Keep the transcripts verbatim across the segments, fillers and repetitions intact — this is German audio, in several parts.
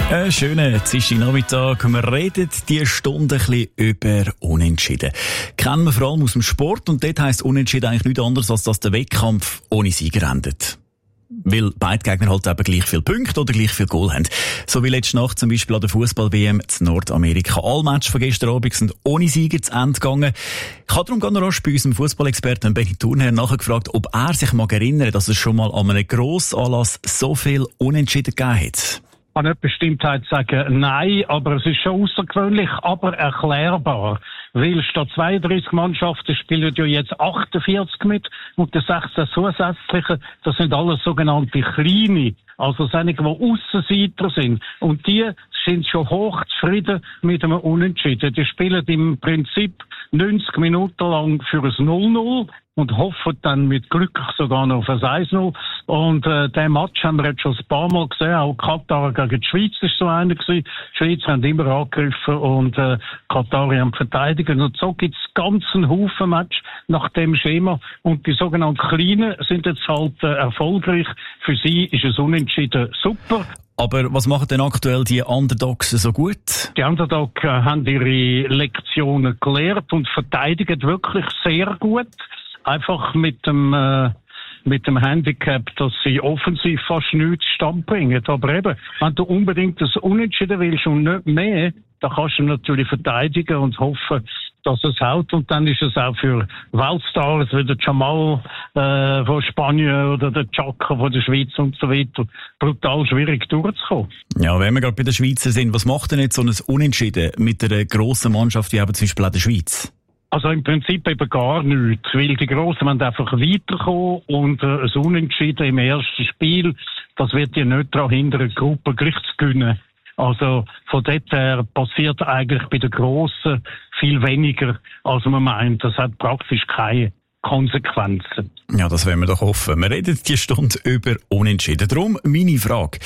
Einen schönen Dienstagnachmittag. Wir reden diese Stunde ein bisschen über Unentschieden. Kennen wir vor allem aus dem Sport und dort heisst Unentschieden eigentlich nichts anderes, als dass der Wettkampf ohne Sieger endet. Weil beide Gegner halt eben gleich viele Punkte oder gleich viel Goal haben. So wie letzte Nacht zum Beispiel an der Fußball-W M in Nordamerika. Alle Matches von gestern Abend sind ohne Sieger zu Ende gegangen. Ich habe darum ganz rasch bei unserem Fußballexperten Benny Thurnherr nachgefragt, ob er sich mag erinnern, dass es schon mal an einem Grossanlass so viel Unentschieden gegeben hat. Ich kann nicht Bestimmtheit sagen, nein, aber es ist schon außergewöhnlich, aber erklärbar. Weil statt zweiunddreißig Mannschaften spielen ja jetzt achtundvierzig mit und die sechzehn zusätzlichen, das sind alles sogenannte Kleine, also einige, die Aussenseiter sind. Und die sind schon hoch zufrieden mit einem Unentschieden. Die spielen im Prinzip neunzig Minuten lang für ein null null und hoffen dann mit Glück sogar noch auf ein eins null. Und äh, den Match haben wir jetzt schon ein paar Mal gesehen. Auch Katar gegen die Schweiz ist so einer gewesen. Die Schweizer haben immer angegriffen und äh, Katar haben verteidigt. Und so gibt es ganz einen Haufen Match nach dem Schema. Und die sogenannten Kleinen sind jetzt halt äh, erfolgreich. Für sie ist es unentschieden super. Aber was machen denn aktuell die Underdogs so gut? Die Underdogs äh, haben ihre Lektionen gelernt und verteidigen wirklich sehr gut. Einfach mit dem, äh, mit dem Handicap, dass sie offensiv fast nichts zustande bringen. Aber eben, wenn du unbedingt das Unentschieden willst und nicht mehr, dann kannst du natürlich verteidigen und hoffen, dass es hält. Und dann ist es auch für Weltstars wie der Jamal äh, von Spanien oder der Chaka von der Schweiz und so weiter brutal schwierig durchzukommen. Ja, wenn wir gerade bei den Schweizer sind, was macht denn jetzt so ein Unentschieden mit einer grossen Mannschaft wie eben zum Beispiel auch der Schweiz? Also im Prinzip eben gar nichts, weil die Grossen wollen einfach weiterkommen und äh, ein Unentschieden im ersten Spiel, das wird ja nicht daran hindern, die Gruppe gleich zu gewinnen. Also von dort her passiert eigentlich bei den Grossen viel weniger, als man meint. Das hat praktisch keine Konsequenzen. Ja, das wollen wir doch hoffen. Wir reden diese Stunde über Unentschieden. Darum meine Frage.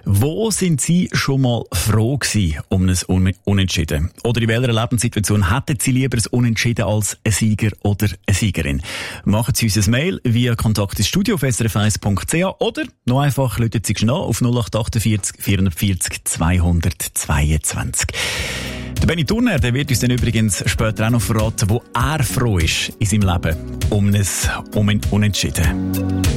Wo sind Sie schon mal froh gewesen um ein Un- Unentschieden? Oder in welcher Lebenssituation hätten Sie lieber ein Unentschieden als ein Sieger oder eine Siegerin? Machen Sie uns ein Mail via Kontakt ins Studio auf s r f eins punkt c h oder noch einfach läuten Sie schnell auf null acht achtundvierzig vierundvierzig zweihundertzweiundzwanzig. Der Benny Thurnherr, der wird uns dann übrigens später auch noch verraten, wo er froh ist in seinem Leben um ein um Unentschieden.